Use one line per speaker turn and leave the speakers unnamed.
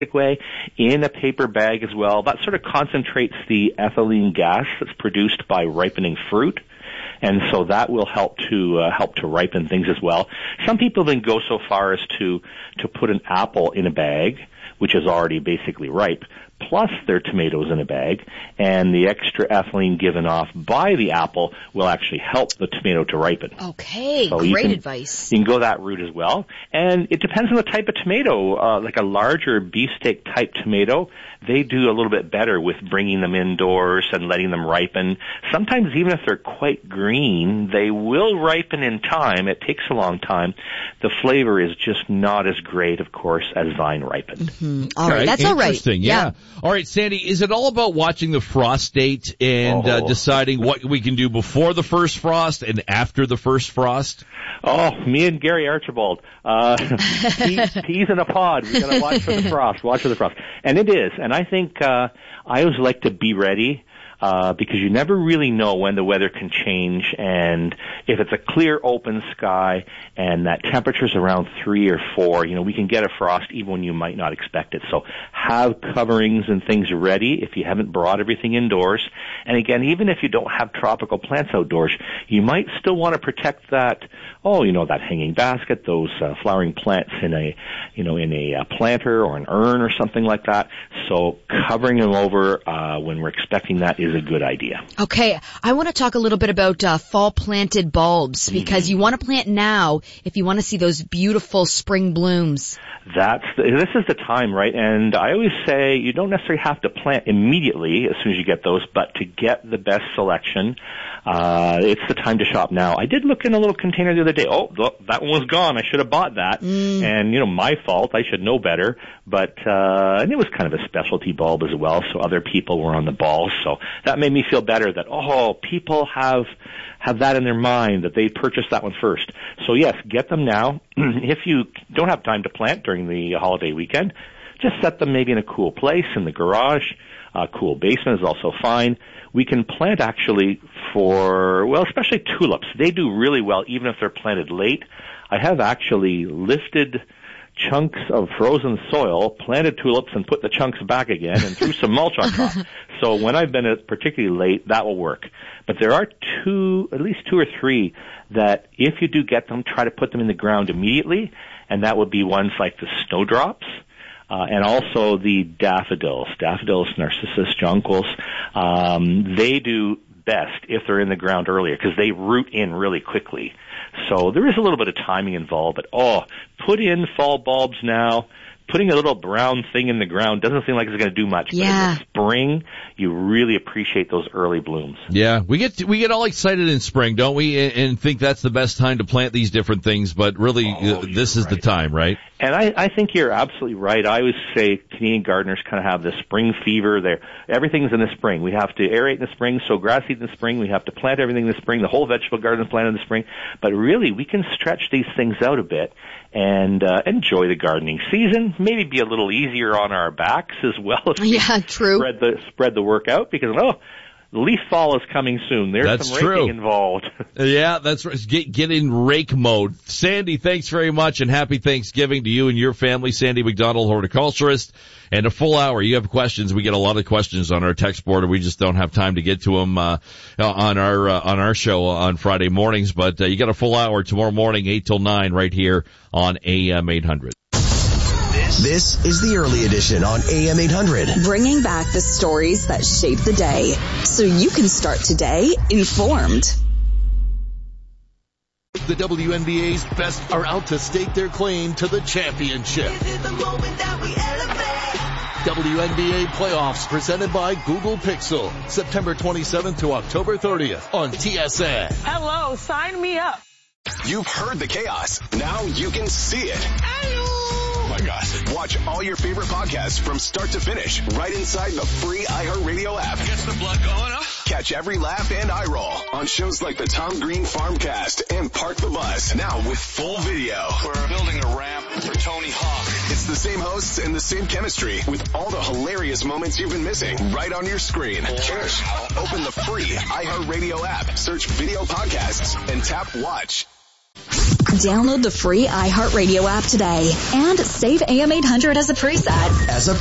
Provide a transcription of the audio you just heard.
way in a paper bag as well. That sort of concentrates the ethylene gas that's produced by ripening fruit. And so that will help to ripen things as well. Some people then go so far as to put an apple in a bag, which is already basically ripe, plus their tomatoes in a bag, and the extra ethylene given off by the apple will actually help the tomato to ripen.
Okay,
so
great advice.
You can go that route as well. And it depends on the type of tomato. Like a larger beefsteak type tomato, they do a little bit better with bringing them indoors and letting them ripen. Sometimes even if they're quite green, they will ripen in time. It takes a long time. The flavor is just not as great, of course, as vine ripened.
Mm-hmm. All right, that's all right.
Interesting, yeah. All right, Sandy, is it all about watching the frost date and deciding what we can do before the first frost and after the first frost?
Oh, me and Gary Archibald. Peas in a pod. We gotta watch for the frost. Watch for the frost. And it is. And I think, I always like to be ready. Because you never really know when the weather can change, and if it's a clear open sky and that temperature's around 3 or 4, we can get a frost even when you might not expect it. So have coverings and things ready if you haven't brought everything indoors. And again, even if you don't have tropical plants outdoors, you might still want to protect that, that hanging basket, those flowering plants in a planter or an urn or something like that. So covering them over when we're expecting that is a good idea.
Okay, I want to talk a little bit about fall planted bulbs, because you want to plant now if you want to see those beautiful spring blooms.
This is the time, right? And I always say you don't necessarily have to plant immediately as soon as you get those, but to get the best selection, it's the time to shop now. I did look in a little container the other day. Oh, that one was gone. I should have bought that. And, my fault. I should know better. But, and it was kind of a specialty bulb as well, so other people were on the ball. So that made me feel better that, people have that in their mind, that they purchased that one first. So yes, get them now. If you don't have time to plant during the holiday weekend, just set them maybe in a cool place in the garage. Cool basement is also fine. We can plant actually especially tulips. They do really well even if they're planted late. I have actually lifted chunks of frozen soil, planted tulips, and put the chunks back again, and threw some mulch on top. So when I've been particularly late, that will work. But there are at least two or three that if you do get them, try to put them in the ground immediately, and that would be ones like the snowdrops, and also the daffodils, narcissus, jonquils. They do best if they're in the ground earlier because they root in really quickly. So there is a little bit of timing involved, but put in fall bulbs now. Putting a little brown thing in the ground doesn't seem like it's going to do much.
Yeah.
But in the spring, you really appreciate those early blooms.
Yeah, we get all excited in spring, don't we? And think that's the best time to plant these different things, but really this is the time, right?
And I think you're absolutely right. I always say Canadian gardeners kind of have the spring fever there. Everything's in the spring. We have to aerate in the spring, sow grass seed in the spring. We have to plant everything in the spring. The whole vegetable garden is planted in the spring. But really, we can stretch these things out a bit and enjoy the gardening season. Maybe be a little easier on our backs as well.
True.
Spread the work out because leaf fall is coming soon. There's some raking involved.
Yeah, that's right. Get in rake mode. Sandy, thanks very much, and happy Thanksgiving to you and your family. Sandy McDonald, horticulturist. And a full hour. You have questions. We get a lot of questions on our text board, and we just don't have time to get to them on our show on Friday mornings. But you got a full hour tomorrow morning, 8 till 9, right here on AM 800.
This is the early edition on AM 800.
Bringing back the stories that shape the day so you can start today informed.
The WNBA's best are out to stake their claim to the championship. WNBA playoffs presented by Google Pixel. September 27th to October 30th on TSN.
Hello, sign me up.
You've heard the chaos. Now you can see it.
Oh
my gosh. Watch all your favorite podcasts from start to finish right inside the free iHeartRadio app.
Gets the blood going, huh?
Catch every laugh and eye roll on shows like the Tom Green Farmcast and Park the Bus. Now with full video.
We're building a ramp for Tony Hawk.
It's the same hosts and the same chemistry with all the hilarious moments you've been missing right on your screen. Just open the free iHeartRadio app, search video podcasts, and tap watch.
Download the free iHeartRadio app today and save AM 800 as a preset.
As a